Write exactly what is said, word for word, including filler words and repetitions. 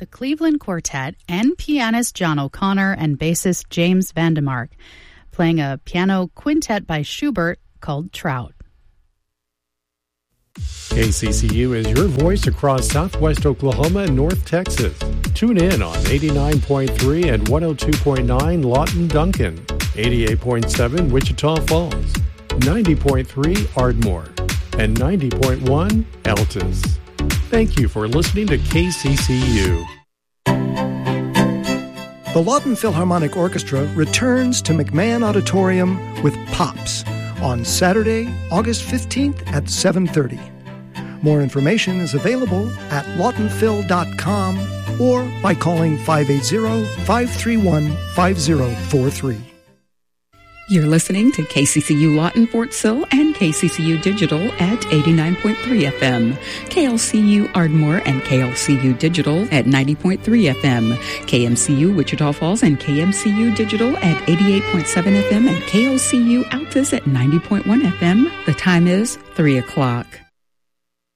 the Cleveland Quartet and pianist John O'Connor and bassist James Vandemark, playing a piano quintet by Schubert called Trout. K C C U is your voice across southwest Oklahoma and North Texas. Tune in on eighty-nine point three and one oh two point nine Lawton Duncan, eighty-eight point seven Wichita Falls, ninety point three Ardmore, and ninety point one Altus. Thank you for listening to K C C U. The Lawton Philharmonic Orchestra returns to McMahon Auditorium with Pops on Saturday, August fifteenth at seven thirty. More information is available at lawton phil dot com or by calling five eight zero, five three one, five zero four three. You're listening to K C C U Lawton Fort Sill and K C C U Digital at eighty-nine point three F M, K L C U Ardmore and K L C U Digital at ninety point three F M, K M C U Wichita Falls and K M C U Digital at eighty-eight point seven F M, and K L C U Altus at ninety point one F M. The time is three o'clock.